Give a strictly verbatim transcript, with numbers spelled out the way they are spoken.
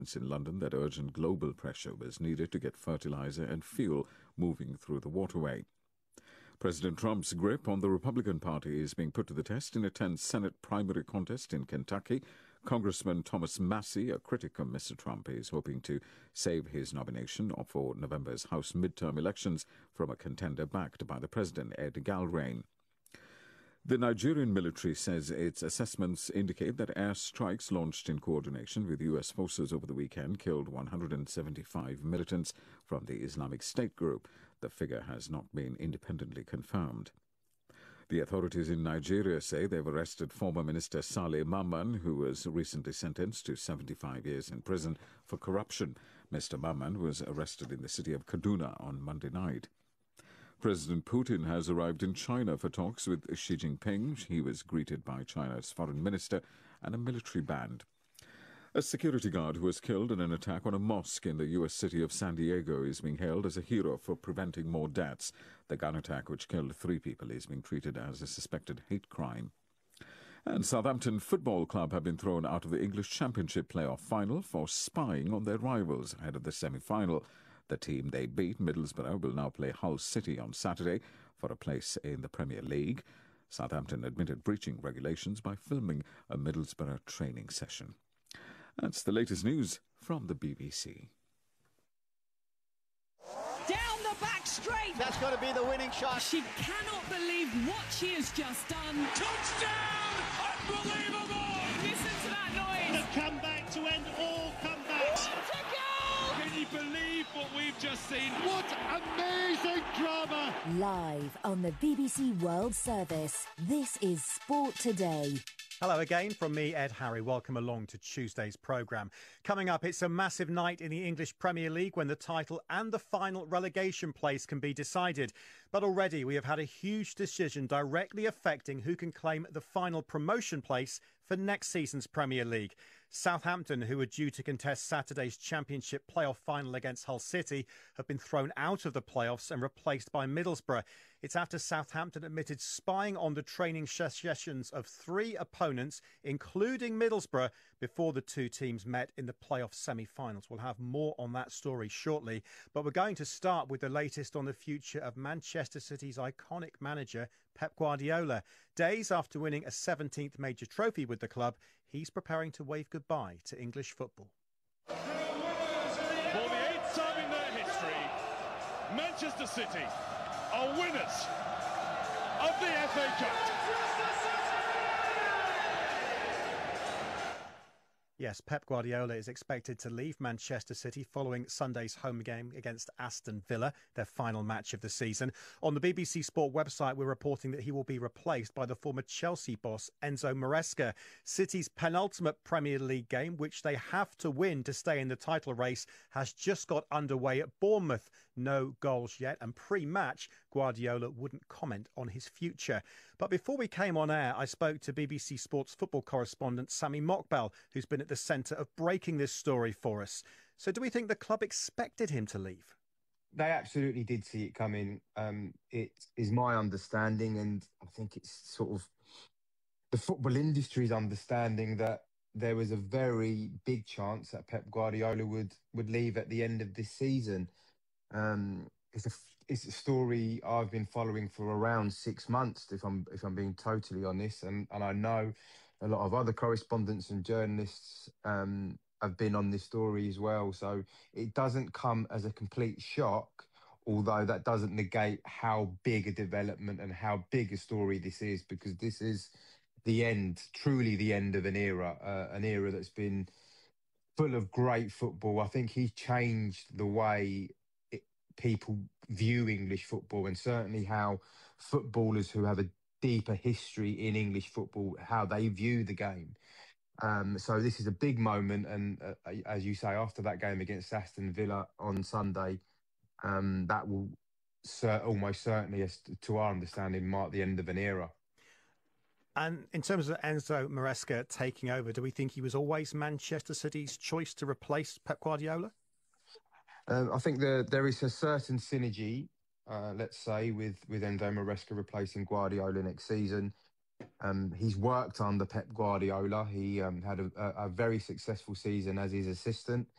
in London that urgent global pressure was needed to get fertilizer and fuel moving through the waterway. President Trump's grip on the Republican Party is being put to the test in a tense Senate primary contest in Kentucky. Congressman Thomas Massie, a critic of Mister Trump, is hoping to save his nomination for November's House midterm elections from a contender backed by the president, Ed Galbraith. The Nigerian military says its assessments indicate that air strikes launched in coordination with U S forces over the weekend killed one hundred seventy-five militants from the Islamic State group. The figure has not been independently confirmed. The authorities in Nigeria say they've arrested former Minister Saleh Mamman, who was recently sentenced to seventy-five years in prison for corruption. Mister Mamman was arrested in the city of Kaduna on Monday night. President Putin has arrived in China for talks with Xi Jinping. He was greeted by China's foreign minister and a military band. A security guard who was killed in an attack on a mosque in the U S city of San Diego is being hailed as a hero for preventing more deaths. The gun attack, which killed three people, is being treated as a suspected hate crime. And Southampton Football Club have been thrown out of the English Championship playoff final for spying on their rivals ahead of the semi-final. The team they beat, Middlesbrough, will now play Hull City on Saturday for a place in the Premier League. Southampton admitted breaching regulations by filming a Middlesbrough training session. That's the latest news from the B B C. Down the back straight. That's got to be the winning shot. She cannot believe what she has just done. Touchdown! Unbelievable! Listen to that noise. The comeback to end all comebacks. What a goal! Can you believe what we've just seen? What amazing drama! Live on the B B C World Service, this is Sport Today. Hello again from me, Ed Harry. Welcome along to Tuesday's programme. Coming up, it's a massive night in the English Premier League when the title and the final relegation place can be decided. But already we have had a huge decision directly affecting who can claim the final promotion place for next season's Premier League. Southampton, who are due to contest Saturday's Championship playoff final against Hull City, have been thrown out of the playoffs and replaced by Middlesbrough. It's after Southampton admitted spying on the training sessions of three opponents, including Middlesbrough, before the two teams met in the playoff semi-finals. We'll have more on that story shortly, but we're going to start with the latest on the future of Manchester City's iconic manager, Pep Guardiola. Days after winning a seventeenth major trophy with the club, he's preparing to wave goodbye to English football. For the eighth time in their history, Manchester City are winners of the F A Cup. Yes, Pep Guardiola is expected to leave Manchester City following Sunday's home game against Aston Villa, their final match of the season. On the B B C Sport website, we're reporting that he will be replaced by the former Chelsea boss, Enzo Maresca. City's penultimate Premier League game, which they have to win to stay in the title race, has just got underway at Bournemouth. No goals yet, and pre-match, Guardiola wouldn't comment on his future. But before we came on air, I spoke to B B C Sports football correspondent Sami Mokbel, who's been at the centre of breaking this story for us. So do we think the club expected him to leave? They absolutely did see it coming. Um, it is my understanding, and I think it's sort of the football industry's understanding, that there was a very big chance that Pep Guardiola would, would leave at the end of this season. Um, it's a it's a story I've been following for around six months, if I'm if I'm being totally honest, and and I know a lot of other correspondents and journalists um, have been on this story as well. So it doesn't come as a complete shock, although that doesn't negate how big a development and how big a story this is, because this is the end, truly the end of an era, uh, an era that's been full of great football. I think he's changed the way it, people view English football, and certainly how footballers who have a deeper history in English football, how they view the game. Um, so this is a big moment, and uh, as you say, after that game against Aston Villa on Sunday, um, that will cer- almost certainly, as to our understanding, mark the end of an era. And in terms of Enzo Maresca taking over, do we think he was always Manchester City's choice to replace Pep Guardiola? Um, I think there there is a certain synergy, uh, let's say, with, with Enzo Maresca replacing Guardiola next season. Um, he's worked under Pep Guardiola. He um, had a, a, a very successful season as his assistant.